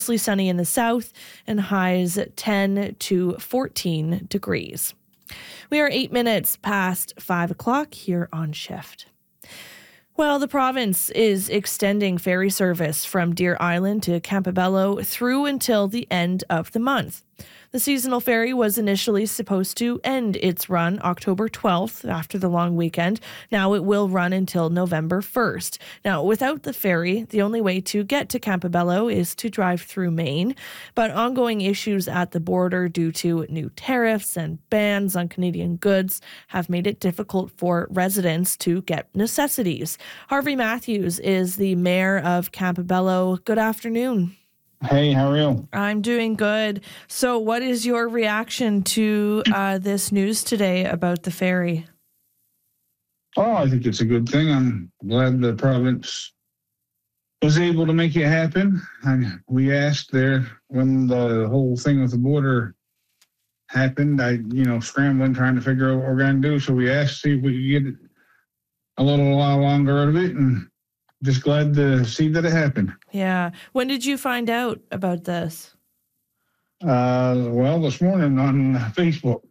Mostly sunny in the south and highs 10 to 14 degrees. We are 8 minutes past 5 o'clock here on Shift. Well, the province is extending ferry service from Deer Island to Campobello through until the end of the month. The seasonal ferry was initially supposed to end its run October 12th after the long weekend. Now it will run until November 1st. Now, without the ferry, the only way to get to Campobello is to drive through Maine. But ongoing issues at the border due to new tariffs and bans on Canadian goods have made it difficult for residents to get necessities. Harvey Matthews is the mayor of Campobello. Good afternoon. Hey, how are you? I'm doing good. So what is your reaction to this news today about the ferry? Oh, I think it's a good thing. I'm glad the province was able to make it happen. We asked there when the whole thing with the border happened, scrambling, trying to figure out what we're going to do. So we asked to see if we could get a little while longer out of it, and just glad to see that it happened. Yeah. When did you find out about this? Well, this morning on Facebook.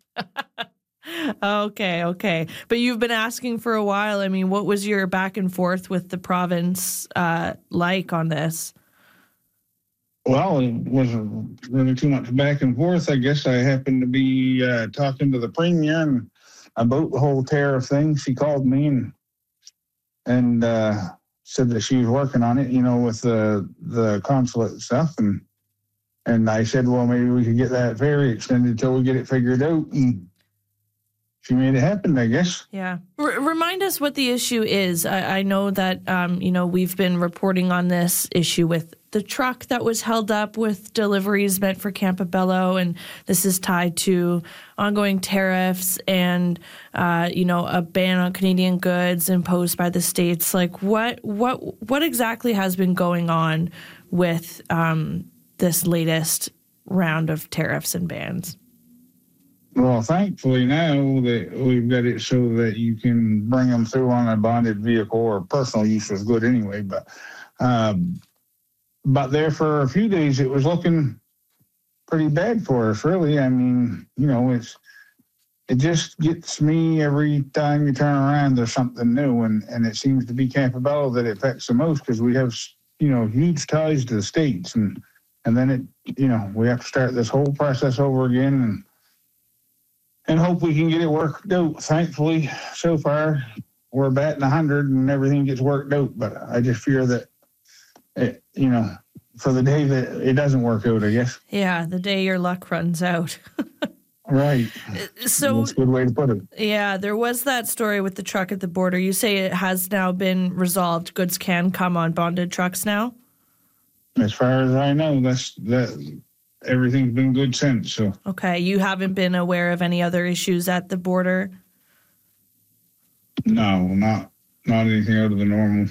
Okay. But you've been asking for a while. I mean, what was your back and forth with the province like on this? Well, it wasn't really too much back and forth. I guess I happened to be talking to the premier about the whole tariff thing. She called me and said that she was working on it, with the consulate and stuff. And I said, well, maybe we could get that ferry extended till we get it figured out. And she made it happen, I guess. Yeah. Remind us what the issue is. I know that, we've been reporting on this issue with the truck that was held up with deliveries meant for Campobello, and this is tied to ongoing tariffs and, a ban on Canadian goods imposed by the states. Like, what exactly has been going on with this latest round of tariffs and bans? Well, thankfully now that we've got it so that you can bring them through on a bonded vehicle, or personal use is good anyway, but there for a few days, it was looking pretty bad for us, really. I mean, it just gets me every time you turn around, there's something new. And it seems to be Campobello that it affects the most, because we have, huge ties to the States. And then we have to start this whole process over again and hope we can get it worked out. Thankfully, so far, we're batting 100 and everything gets worked out. But I just fear that for the day that it doesn't work out, I guess. Yeah, the day your luck runs out. Right. So that's a good way to put it. Yeah, there was that story with the truck at the border. You say it has now been resolved. Goods can come on bonded trucks now? As far as I know, that everything's been good since. So. Okay, you haven't been aware of any other issues at the border? No, not anything out of the normal.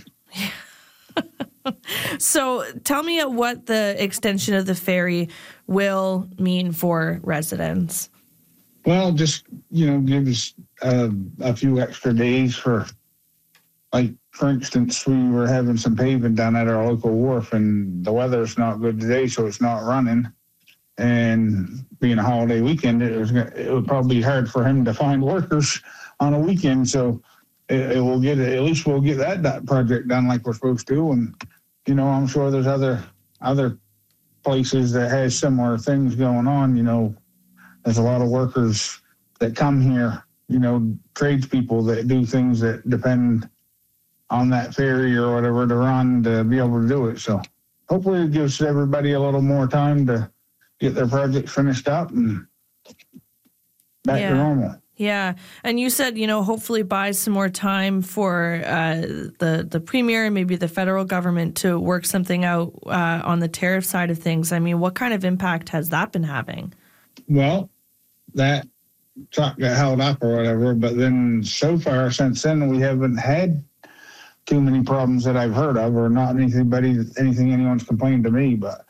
So tell me what the extension of the ferry will mean for residents. Well, just, give us a few extra days for instance, we were having some paving done at our local wharf, and the weather's not good today, so it's not running. And being a holiday weekend, it would probably be hard for him to find workers on a weekend. So at least we'll get that project done like we're supposed to. And I'm sure there's other places that has similar things going on. There's a lot of workers that come here, tradespeople that do things that depend on that ferry or whatever to run to be able to do it. So hopefully it gives everybody a little more time to get their project finished up and back to normal. Yeah. And you said, hopefully buy some more time for the premier and maybe the federal government to work something out on the tariff side of things. I mean, what kind of impact has that been having? Well, that truck got held up or whatever, but then so far since then, we haven't had too many problems that I've heard of, or not anything anyone's complained to me, but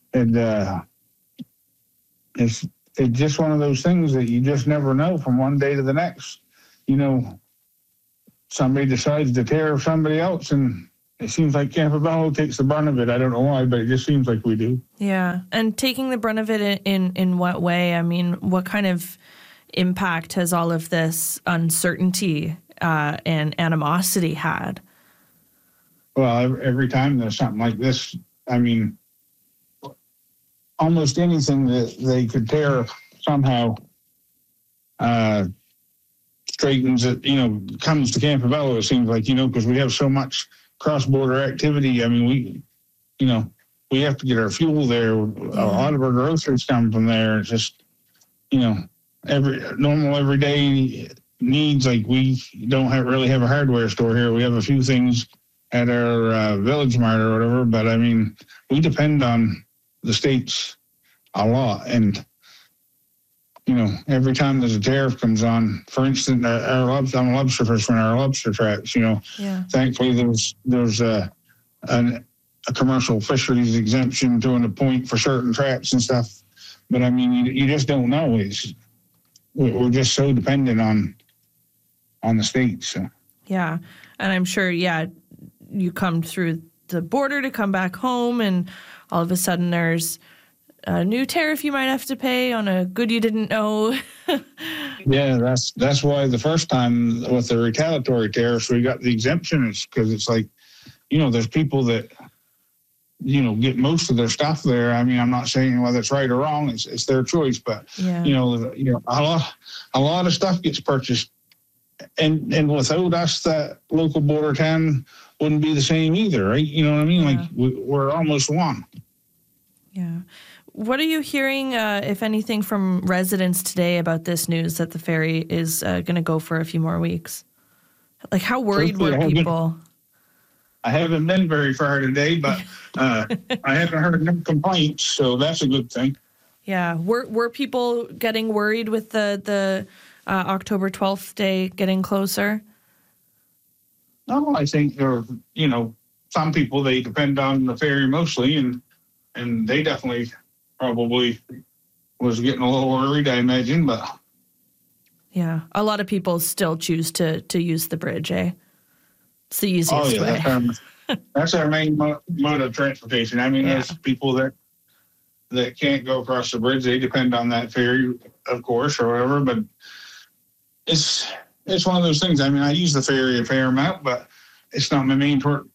it's just one of those things that you just never know from one day to the next. Somebody decides to tariff somebody else, and it seems like Campobello takes the brunt of it. I don't know why, but it just seems like we do. Yeah. And taking the brunt of it in what way? I mean, what kind of impact has all of this uncertainty and animosity had? Well, every time there's something like this, I mean, almost anything that they could tear somehow straightens it, comes to Campobello, it seems like, because we have so much cross-border activity. I mean, we have to get our fuel there. A lot of our groceries come from there. It's just, everyday needs. Like, we don't really have a hardware store here. We have a few things at our Village Mart or whatever, but I mean, we depend on the states a lot. And, every time there's a tariff comes on, for instance, I'm a lobster fisherman, our lobster traps, thankfully there's a commercial fisheries exemption to a point for certain traps and stuff. But I mean, you just don't know. We're just so dependent on the states. So. Yeah. And I'm sure, you come through the border to come back home, and all of a sudden there's a new tariff you might have to pay on a good you didn't know. Yeah, that's why the first time with the retaliatory tariffs we got the exemption, is because it's like, there's people that get most of their stuff there. I mean, I'm not saying whether it's right or wrong; it's their choice. But a lot of stuff gets purchased, and without us, that local border town wouldn't be the same either, right? You know what I mean? Yeah. Like we're almost one. Yeah. What are you hearing, if anything, from residents today about this news that the ferry is going to go for a few more weeks? Like, how worried were people? I haven't been very far today, but I haven't heard no complaints, so that's a good thing. Yeah. Were people getting worried with the October 12th day getting closer? No, I think there are, some people, they depend on the ferry mostly, and they definitely probably was getting a little worried, I imagine, but. Yeah. A lot of people still choose to use the bridge, eh? It's the easiest way. That's our main mode of transportation. I mean, there's people that can't go across the bridge. They depend on that ferry, of course, or whatever, but it's one of those things. I mean, I use the ferry a fair amount, but it's not my main part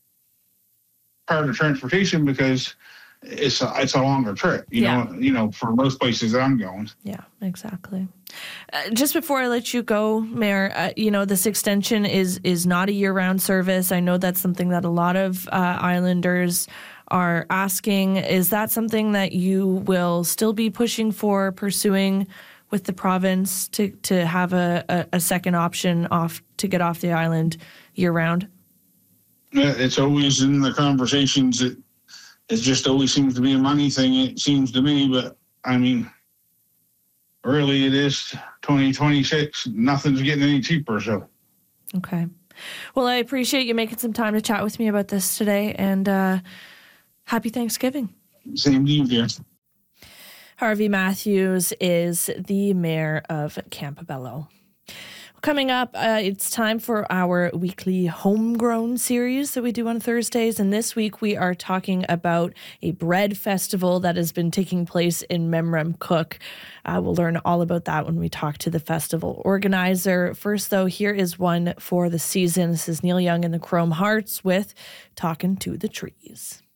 of transportation because it's a longer trip, you know, for most places that I'm going. Yeah, exactly. Just before I let you go, Mayor, this extension is not a year-round service. I know that's something that a lot of islanders are asking. Is that something that you will still be pushing for, pursuing with the province to have a second option to get off the island year-round? It's always in the conversations. It just always seems to be a money thing, it seems to me. But, I mean, really it is 2026. Nothing's getting any cheaper, so. Okay. Well, I appreciate you making some time to chat with me about this today, and happy Thanksgiving. Same to you, dear. Harvey Matthews is the mayor of Campobello. Coming up, it's time for our weekly homegrown series that we do on Thursdays. And this week we are talking about a bread festival that has been taking place in Memramcook. We'll learn all about that when we talk to the festival organizer. First, though, here is one for the season. This is Neil Young and the Chrome Hearts with Talking to the Trees.